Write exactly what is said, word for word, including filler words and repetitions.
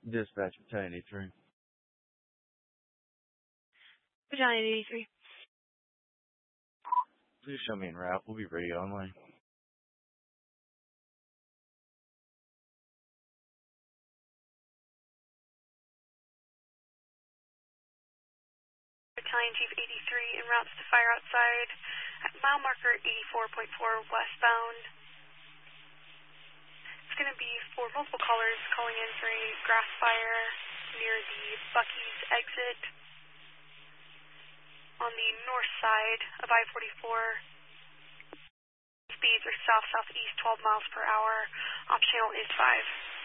Dispatch Battalion eighty-three. Battalion eighty-three. Please show me en route. We'll be ready online. Battalion Chief eighty-three en route to fire outside at mile marker eighty-four point four westbound. It's going to be for multiple callers calling in for a grass fire near the Buc-ee's exit on the north side of I forty-four. Speeds are south-southeast, twelve miles per hour. Op channel is five.